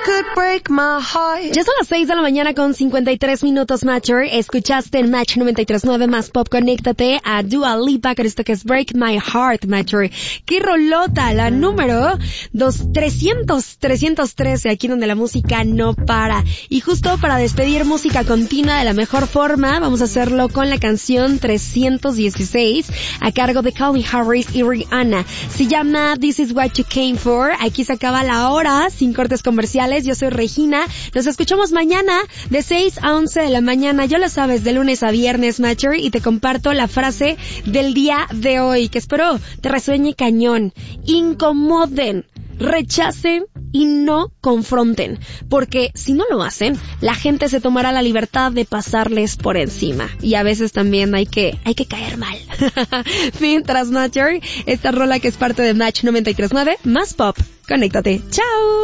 could break my heart. Ya son las 6 de la mañana con 53 minutos, Matcher. Escuchaste en Match 93.9 más Pop. Conéctate a Dua Lipa con esto que es Break My Heart, Matcher. ¡Qué rolota! La número 313, aquí donde la música no para. Y justo para despedir música continua de la mejor forma, vamos a hacerlo con la canción 316 a cargo de Calvin Harris y Rihanna. Se llama This Is What You Came For. Aquí se acaba la hora sin cortes comerciales. Yo soy Regina. Nos escuchamos mañana de 6 a 11 de la mañana. Ya lo sabes, de lunes a viernes, Matcher, y te comparto la frase del día de hoy, que espero te resuene cañón. Incomoden, rechacen y no confronten, porque si no lo hacen, la gente se tomará la libertad de pasarles por encima, y a veces también hay que caer mal. Mientras, Matcher, esta rola que es parte de Match 93.9 más Pop. Conéctate. ¡Chao!